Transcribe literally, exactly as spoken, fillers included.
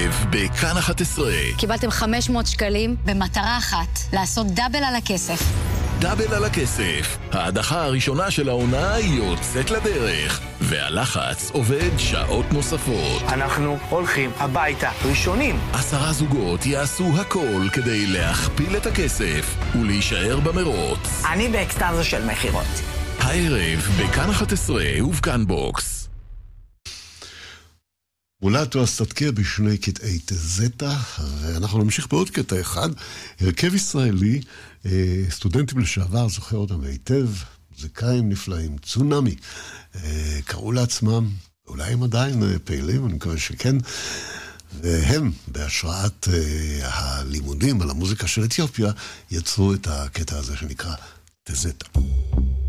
הערב בכאן אחת עשרה. קיבלתם חמש מאות שקלים במטרה אחת, לעשות דאבל על הכסף. דאבל על הכסף. ההדחה הראשונה של העונה יוצאת לדרך, והלחץ עובד שעות נוספות. אנחנו הולכים הביתה ראשונים. עשרה זוגות יעשו הכל כדי להכפיל את הכסף ולהישאר במרוץ. אני באקסטאזה של מחירות. הערב בכאן אחת עשרה ובכאן בוקס. מולטו אסטטקיה בשני קטעי תזטה, ואנחנו נמשיך בעוד קטע אחד. הרכב ישראלי, סטודנטים לשעבר, זוכר אותם היטב, מוזיקאים נפלאים, צונאמי. קראו לעצמם, אולי הם עדיין פעילים, אני מקווה שכן, והם, בהשראת הלימודים על המוזיקה של אתיופיה, יצרו את הקטע הזה שנקרא תזטה.